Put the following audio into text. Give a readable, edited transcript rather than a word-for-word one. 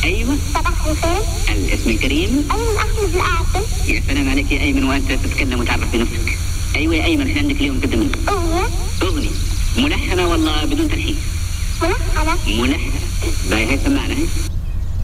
ايوه. صباح الخير. الاسم الكريم. ايمن احمد القاسم. يا سلام عليك يا ايمن وانت تتكلم وتعرف بنفسك. ايوه يا ايمن ايش عندك اليوم قدمنا؟ اغنية ملحنة ولا بدون تلحين؟ ملحنة. باي هاي سمعنا هاي.